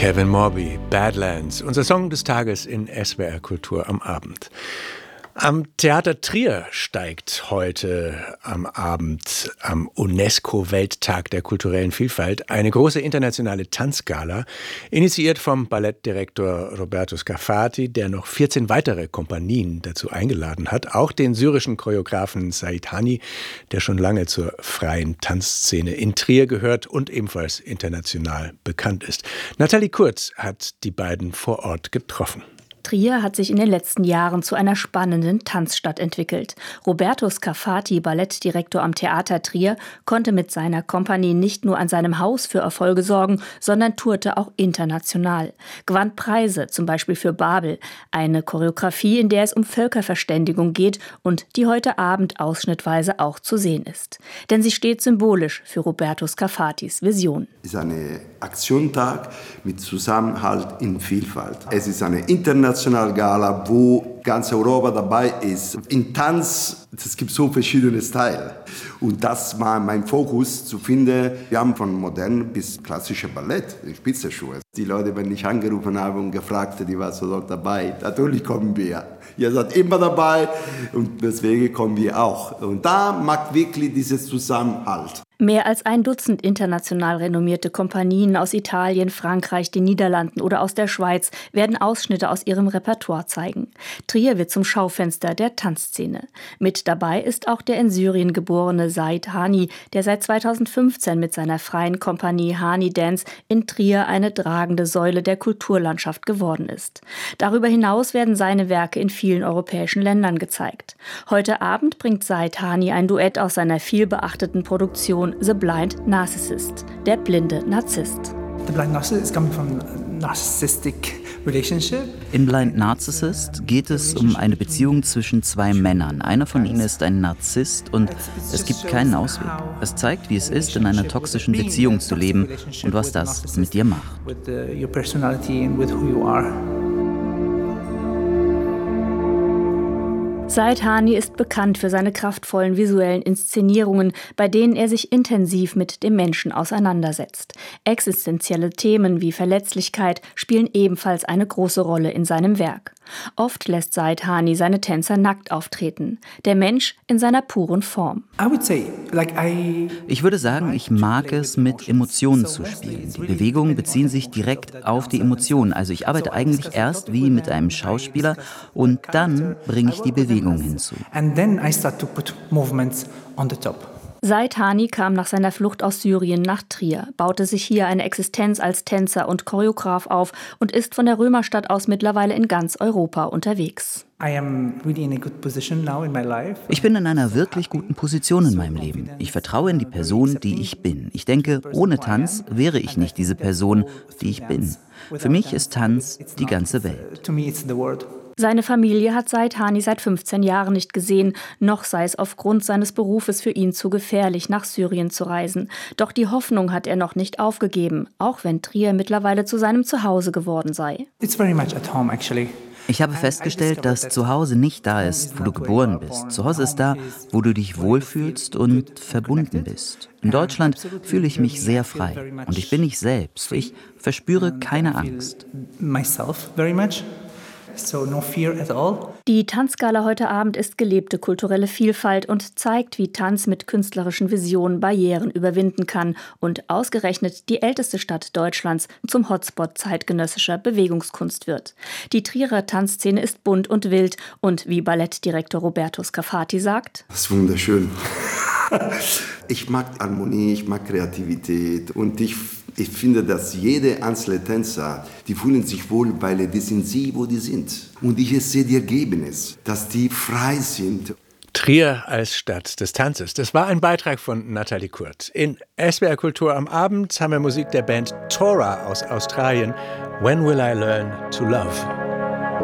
Kevin Morby, Badlands, unser Song des Tages in SWR Kultur am Abend. Am Theater Trier steigt heute am Abend am UNESCO-Welttag der kulturellen Vielfalt eine große internationale Tanzgala, initiiert vom Ballettdirektor Roberto Scafati, der noch 14 weitere Kompanien dazu eingeladen hat, auch den syrischen Choreografen Said Hani, der schon lange zur freien Tanzszene in Trier gehört und ebenfalls international bekannt ist. Nathalie Kurz hat die beiden vor Ort getroffen. Trier hat sich in den letzten Jahren zu einer spannenden Tanzstadt entwickelt. Roberto Scafati, Ballettdirektor am Theater Trier, konnte mit seiner Kompanie nicht nur an seinem Haus für Erfolge sorgen, sondern tourte auch international. Gewann Preise, zum Beispiel für Babel, eine Choreografie, in der es um Völkerverständigung geht und die heute Abend ausschnittweise auch zu sehen ist. Denn sie steht symbolisch für Roberto Scafatis Vision. Es ist eine Aktionstag mit Zusammenhalt in Vielfalt. Es ist eine internationale Gala, wo ganz Europa dabei ist. In Tanz, es gibt so verschiedene Stile. Und das war mein Fokus, zu finden, wir haben von modern bis klassischer Ballett, Spitzenschuhe. Die Leute, wenn ich angerufen habe und gefragt, die waren so dort dabei, natürlich kommen wir. Ihr seid immer dabei und deswegen kommen wir auch. Und da macht wirklich dieses Zusammenhalt. Mehr als ein Dutzend international renommierte Kompanien aus Italien, Frankreich, den Niederlanden oder aus der Schweiz werden Ausschnitte aus ihrem Repertoire zeigen. Trier wird zum Schaufenster der Tanzszene. Mit dabei ist auch der in Syrien geborene Said Hani, der seit 2015 mit seiner freien Kompanie Hani Dance in Trier eine tragende Säule der Kulturlandschaft geworden ist. Darüber hinaus werden seine Werke in vielen europäischen Ländern gezeigt. Heute Abend bringt Said Hani ein Duett aus seiner vielbeachteten Produktion The Blind Narcissist, der blinde Narzisst. The Blind Narcissist is coming from narcissistic relationship. In Blind Narcissist geht es um eine Beziehung zwischen zwei Männern. Einer von ihnen ist ein Narzisst und es gibt keinen Ausweg. Es zeigt, wie es ist, in einer toxischen Beziehung zu leben und was das mit dir macht. Said Hani ist bekannt für seine kraftvollen visuellen Inszenierungen, bei denen er sich intensiv mit dem Menschen auseinandersetzt. Existenzielle Themen wie Verletzlichkeit spielen ebenfalls eine große Rolle in seinem Werk. Oft lässt Said Hani seine Tänzer nackt auftreten. Der Mensch in seiner puren Form. Ich würde sagen, ich mag es, mit Emotionen zu spielen. Die Bewegungen beziehen sich direkt auf die Emotionen. Also ich arbeite eigentlich erst wie mit einem Schauspieler und dann bringe ich die Bewegung hinzu. Said Hani kam nach seiner Flucht aus Syrien nach Trier, baute sich hier eine Existenz als Tänzer und Choreograf auf und ist von der Römerstadt aus mittlerweile in ganz Europa unterwegs. Ich bin in einer wirklich guten Position in meinem Leben. Ich vertraue in die Person, die ich bin. Ich denke, ohne Tanz wäre ich nicht diese Person, die ich bin. Für mich ist Tanz die ganze Welt. Seine Familie hat Said Hani seit 15 Jahren nicht gesehen, noch sei es aufgrund seines Berufes für ihn zu gefährlich, nach Syrien zu reisen. Doch die Hoffnung hat er noch nicht aufgegeben, auch wenn Trier mittlerweile zu seinem Zuhause geworden sei. Ich habe festgestellt, dass Zuhause nicht da ist, wo du geboren bist. Zuhause ist da, wo du dich wohlfühlst und verbunden bist. In Deutschland fühle ich mich sehr frei und ich bin ich selbst. Ich verspüre keine Angst. So no fear at all. Die Tanzgala heute Abend ist gelebte kulturelle Vielfalt und zeigt, wie Tanz mit künstlerischen Visionen Barrieren überwinden kann und ausgerechnet die älteste Stadt Deutschlands zum Hotspot zeitgenössischer Bewegungskunst wird. Die Trierer Tanzszene ist bunt und wild und wie Ballettdirektor Roberto Scafati sagt: Das ist wunderschön. Ich mag Harmonie, ich mag Kreativität und ich finde, dass jede einzelne Tänzer, die fühlen sich wohl, weil die sind sie, wo die sind. Und ich sehe die Ergebnis, dass die frei sind. Trier als Stadt des Tanzes. Das war ein Beitrag von Nathalie Kurz. In SWR Kultur am Abend haben wir Musik der Band Tora aus Australien. When Will I Learn to Love?